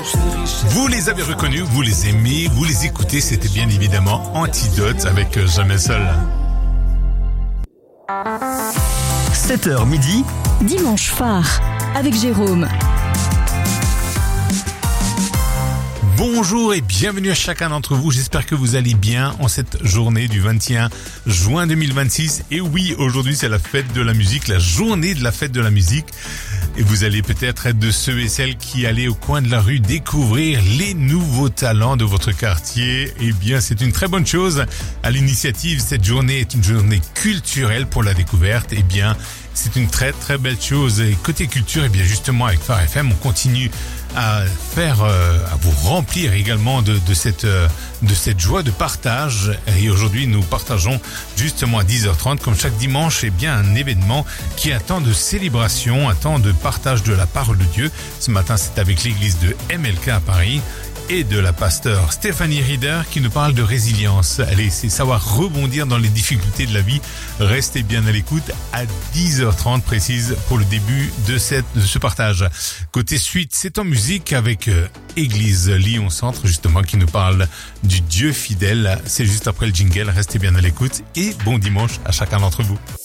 Vous les avez reconnus, vous les aimez, vous les écoutez, c'était bien évidemment Antidote avec Jamais Seul. 7h midi, Dimanche phare avec Jérôme. Bonjour et bienvenue à chacun d'entre vous, j'espère que vous allez bien en cette journée du 21 juin 2026. Et oui, aujourd'hui c'est la fête de la musique, la journée de la fête de la musique. Et vous allez peut-être être de ceux et celles qui allaient au coin de la rue découvrir les nouveaux talents de votre quartier. Eh bien, c'est une très bonne chose. À l'initiative, cette journée est une journée culturelle pour la découverte. Eh bien, c'est une très très belle chose. Et côté culture, eh bien justement avec Phare FM, on continue à vous remplir également de cette joie de partage. Et aujourd'hui, nous partageons justement à 10h30, comme chaque dimanche, eh bien un événement qui attend de célébration, attend de partage de la parole de Dieu. Ce matin, c'est avec l'église de MLK à Paris et de la pasteur Stéphanie Rieder qui nous parle de résilience. Allez, c'est savoir rebondir dans les difficultés de la vie. Restez bien à l'écoute à 10h30 précise pour le début de ce partage. Côté suite, c'est en musique avec Église Lyon Centre justement qui nous parle du Dieu fidèle. C'est juste après le jingle. Restez bien à l'écoute et bon dimanche à chacun d'entre vous.